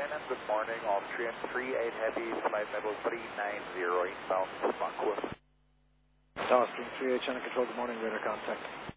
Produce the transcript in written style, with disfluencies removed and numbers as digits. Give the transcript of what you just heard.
Shannon, good morning. Austrian 38 Heavy, flight level 390, inbound Mach 1. Austrian 38 Shannon Control, good morning, radar contact.